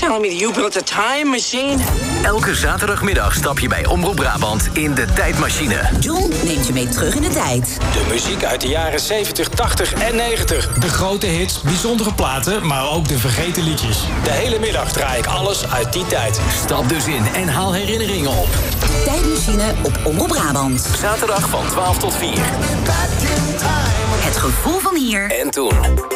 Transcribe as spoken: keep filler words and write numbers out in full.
telling me that you built a time machine? Elke zaterdagmiddag stap je bij Omroep Brabant in de tijdmachine. John neemt je mee terug in de tijd. De muziek uit de jaren zeventig, tachtig en negentig. De grote hits, bijzondere platen, maar ook de vergeten liedjes. De hele middag draai ik alles uit die tijd. Stap dus in en haal herinneringen op. Tijdmachine op Omroep Brabant. Zaterdag van twaalf tot vier. Het gevoel van hier En toen.